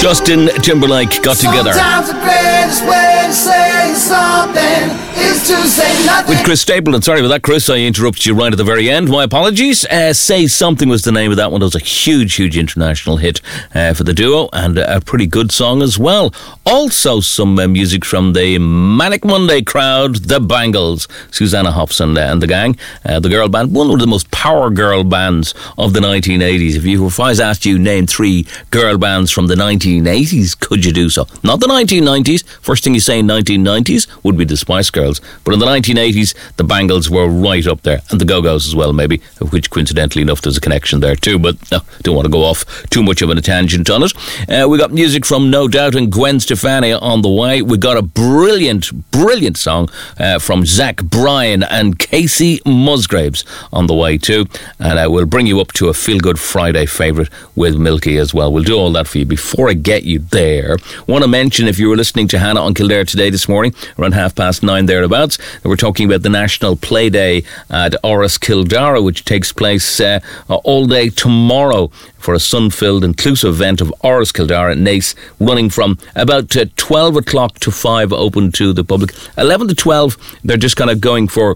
Justin Timberlake got together. Sometimes the greatest way to say something is to say nothing. With Chris Stapleton. Sorry about that, Chris. I interrupted you right at the very end. My apologies. Say Something was the name of that one. It was a huge international hit for the duo, and a pretty good song as well. Also some music from the Manic Monday crowd, the Bangles. Susanna Hoffs and the gang, the girl band, one of the most power girl bands of the 1980s. If I was asked you name 3 girl bands from the 1980s, could you do so? Not the 1990s. First thing you say in 1990s would be the Spice Girls. But in the 1980s, the Bangles were right up there. And the Go-Go's as well, maybe, of which coincidentally enough there's a connection there too. But no, don't want to go off too much of a tangent on it. We got music from No Doubt and Gwen Stefani on the way. We got a brilliant song from Zach Bryan and Casey Musgraves on the way too. And we'll bring you up to a Feel Good Friday favourite with Milky as well. We'll do all that for you. Before I get you there, want to mention, if you were listening to Hannah on Kildare today this morning, around 9:30 thereabouts, we're talking about the National Play Day at Oris Kildare, which takes place all day tomorrow for a sun-filled, inclusive event of Oris Kildare at Naas, running from about 12 o'clock to 5, open to the public. 11 to 12, they're just kind of going for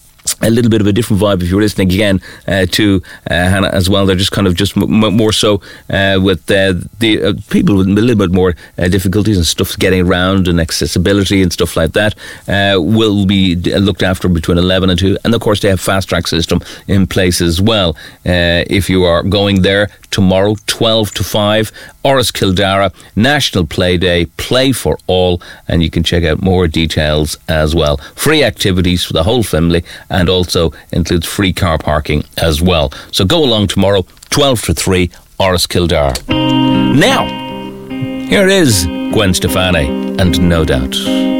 a little bit of a different vibe. If you're listening again to Hannah as well, they're just kind of just more so with the people with a little bit more difficulties and stuff getting around and accessibility and stuff like that will be looked after between 11 and 2. And of course they have fast track system in place as well. If you are going there tomorrow, 12 to 5, Oris Kildare, National Play Day, Play for All, and you can check out more details as well. Free activities for the whole family, and also includes free car parking as well. So go along tomorrow, 12 to 3, Oris Kildare. Now, here is Gwen Stefani and No Doubt.